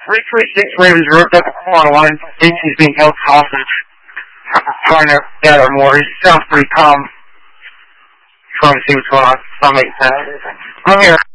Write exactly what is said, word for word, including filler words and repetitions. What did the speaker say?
three three six Ravens ripped up a corner line. Thinks he's being held hostage. Trying to gather more. He sounds pretty calm. Trying to see what's going on. I'm, I'm here.